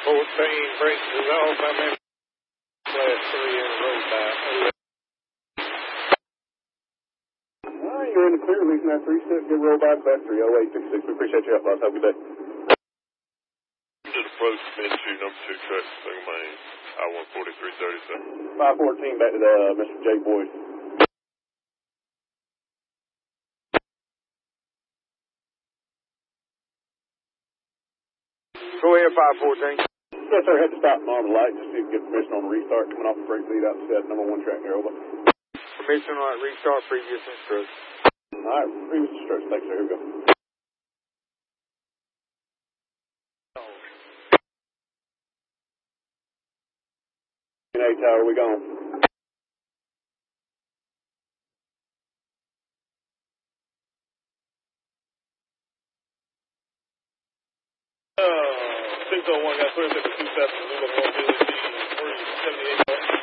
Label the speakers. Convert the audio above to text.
Speaker 1: 14 braces off. I'm in class 3 in a row back.
Speaker 2: You're in the clear, leaving that 3-step, get roll by class 3, 0866. We appreciate your help, boss. Have a good day.
Speaker 3: To the approach, Ministry number 2 truck, Single Main, I-14337.
Speaker 2: 514 back to Mr. J. Boyd.
Speaker 1: Go ahead, 514.
Speaker 2: Yes, sir. Had to stop on the light just to get permission on the restart. Coming off the freight lead out to set number 1 track here, over.
Speaker 1: Permission on restart previous instructions.
Speaker 2: All right, previous instructions. Thanks, sir. Here we go. A tower, we gone.
Speaker 3: Uh, 601 got clear at the 27, Zulu 1